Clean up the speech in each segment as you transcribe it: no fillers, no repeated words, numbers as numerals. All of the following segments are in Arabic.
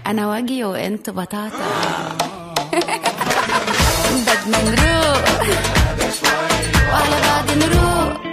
أنا واجي وأنت بطاطا. بدنا نروح وعلى بعض نروح.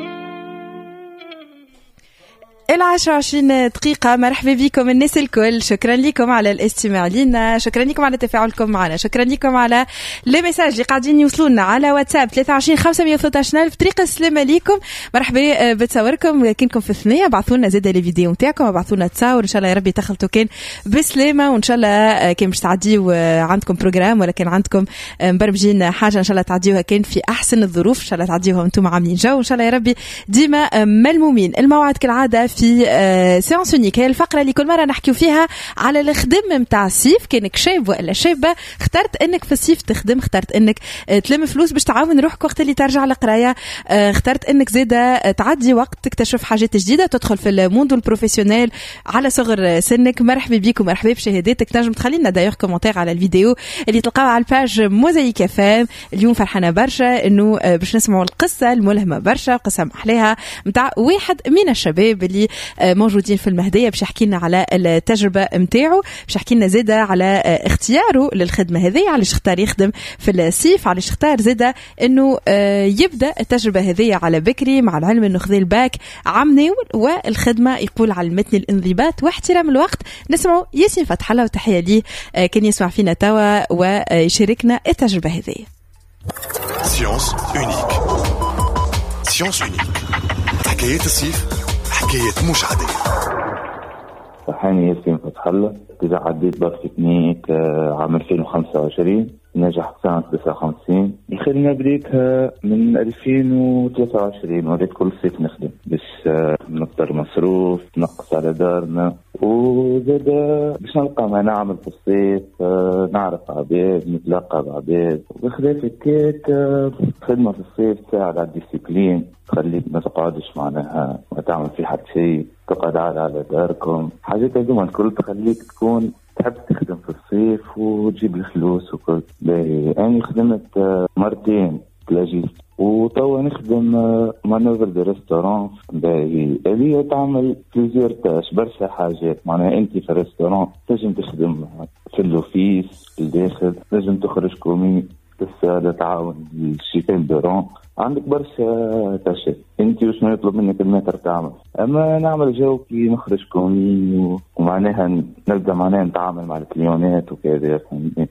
10-20 دقيقة. مرحبا بكم الناس الكل. شكرا لكم على الاستماع لنا، شكرا لكم على تفاعلكم معنا، شكرا لكم على لي ميساج اللي قاعدين يوصلونا على واتساب 23 513 طريقة. السلام عليكم، مرحبا بتصوركم كنكم في الثنية. بعثوا لنا زاد لي فيديو نتاعكم، بعثوا لنا تصور ان شاء الله يا ربي تخلطوا كان بسلامة، وان شاء الله كان باش تعديوا عندكم بروجرام ولا كان عندكم مبرمجين حاجة ان شاء الله تعديوها كان في احسن الظروف، ان شاء الله تعديوها وانتم عاملين جو ان شاء الله يا ربي ديما ملمومين. الموعد كالعادة في سيانس اونيك، هي الفقرة اللي كل مرة نحكيو فيها على الخدم متاع الصيف. كانك شاب ولا شابة اخترت انك في الصيف تخدم، اخترت انك تلم فلوس باش تعاون روحك وقت اللي ترجع للقراية، اخترت انك زيادة تعدي وقت تكتشف حاجات جديدة، تدخل في الموندو البروفيسيونيل على صغر سنك. مرحبا بيكم، مرحبا بشهاداتك. تنجم تخلي لنا دايوغ كومنتير على الفيديو اللي تلقاو على الباج موزايك فام. اليوم فرحانة برشا انه باش نسمعوا القصة الملهمة برشا، قصة محلاها متاع واحد من الشباب اللي موجودين في المهدية، باش يحكي لنا على التجربة متاعه، باش يحكي لنا زيادة على اختياره للخدمة هذه، علاش اختار يخدم في الصيف، علاش اختار زيادة انه يبدأ التجربة هذه على بكري، مع العلم انه خذ الباك عام ناول والخدمة يقول علمتني الانضباط واحترام الوقت. نسمعوا ياسين فتح الله وتحية ليه كان يسمع فينا توا ويشاركنا التجربة هذه. سيانس اونيك، سيانس اونيك، حكايات الصيف، حكايات مش عادية. صحاني ياسين فتح الله، إذا عديت باك تكنيك عام 2025 نجح سنة 59. الخدمة بديتها من 2023 وليت كل صيف نخدم باش نقدر مصروف، نقص على دارنا، وزاد باش نلقى ما نعمل في الصيف، نعرف عباد، نتلاقى بعباد. وبخلاف هكاك خدمة في الصيف تساعد على الديسيبلين، تخليك ما تقعدش معناها ما تعمل في حد شيء، تقعد على داركم. حاجات هذوما الكل تخليك تكون تحب تخدم في الصيف وتجيب الفلوس وكل. أنا خدمت مرتين تلاجيست، وتوا نخدم مانوفر دي ريستوران. هذه تعمل بليزيور تاش، برشا حاجات. معناها انت في الريستوران تنجم تخدم في اللوفيس في الداخل، تنجم تخرج كومي تساعد تعاون الشيفين دوران، عندك برشا تاشات. انت وش ما يطلب منك المتر تعمل. اما نعمل جو كي نخرج كومي ومعناها نبدا معناها نتعامل مع الكليونات وكذا.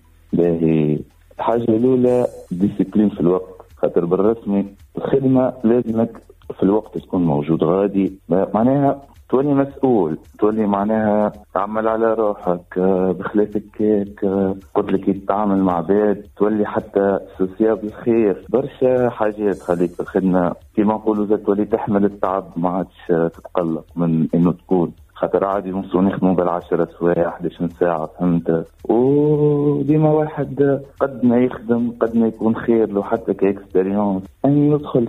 باهي الحاجه الاولى ديسيبلين في الوقت، خاطر بالرسمي الخدمه لازمك في الوقت تكون موجود غادي، معناها تولي مسؤول، تولي معناها تعمل على روحك. بخلاف هيك قلت لك تتعامل مع عباد، تولي حتى سوسياب الخير. برشا حاجات تخليك في الخدمه كيما نقولوا زاد تولي تحمل التعب، ما عادش تتقلق من انه تكون، خاطر عادي نوصلوا نخدموا بال10 سوايع 11 ساعه، فهمت. وديما واحد قد ما يخدم قد ما يكون خير له حتى كاكسبيريونس. يعني ندخل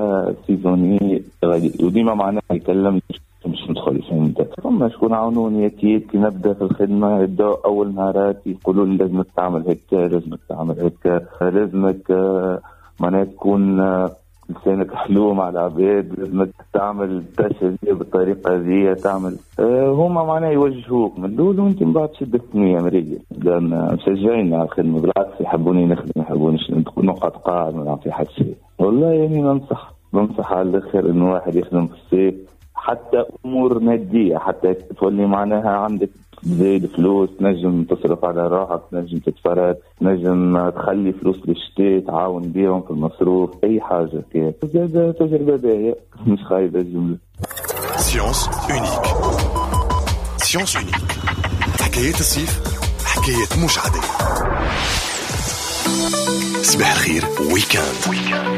كسيزوني وديما معناها يكلم مش ندخل، فهمت. ثم شكون عاونوني اكيد كي نبدا في الخدمه، يبداو اول نهارات يقولوا لي لازمك تعمل هيك، لازمك تعمل هيك، لازمك معناها تكون لسانك حلو مع العباد، لازمك تعمل تشجيع بالطريقه هذه، تعمل هما معناها يوجهوك من الاول وانت من بعد تشد الثنيه مريضه. لان مشجعين على الخدمه، بالعكس يحبوني نخدم، يحبونيش نقعد قاعد ما نعطي حد شيء. والله يعني ننصح على الاخر انه واحد يخدم في الصيف، حتى امور ماديه، حتى تولي معناها عندك زايد فلوس، نجم تصرف على روحك، نجم تتفرج، نجم تخلي فلوس للشتاء تعاون بيهم في المصروف، اي حاجه كده. زاد تجربه باهيه مش خايبه الجمله. سيانس اونيك، سيانس اونيك، حكايات الصيف، حكايات مش عاديه. صباح الخير ويكاند.